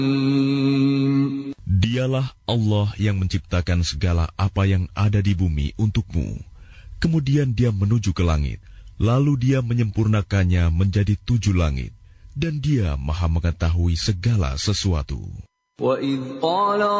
Dialah Allah yang menciptakan segala apa yang ada di bumi untukmu. Kemudian Dia menuju ke langit, lalu Dia menyempurnakannya menjadi 7 langit, dan Dia Maha mengetahui segala sesuatu.